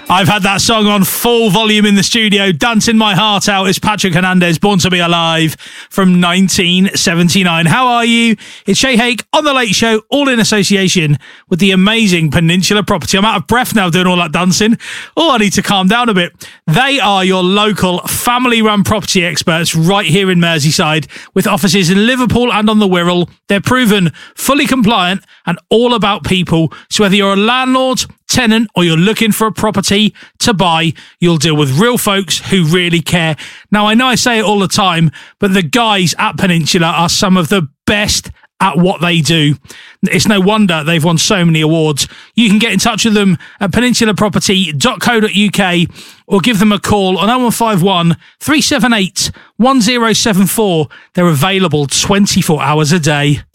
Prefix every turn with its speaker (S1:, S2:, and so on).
S1: I've had that song on full volume in the studio, dancing my heart out. It's Patrick Hernandez, Born to Be Alive from 1979. How are you? It's Shay Hake on The Late Show, all in association with the amazing Peninsula Property. I'm out of breath now doing all that dancing. Oh, I need to calm down a bit. They are your local family-run property experts right here in Merseyside, with offices in Liverpool and on the Wirral. They're proven, fully compliant and all about people. So whether you're a landlord, tenant, or you're looking for a property to buy, you'll deal with real folks who really care. Now, I know I say it all the time, but the guys at Peninsula are some of the best at what they do. It's no wonder they've won so many awards. You can get in touch with them at peninsulaproperty.co.uk or give them a call on 0151 378 1074. They're available 24 hours a day.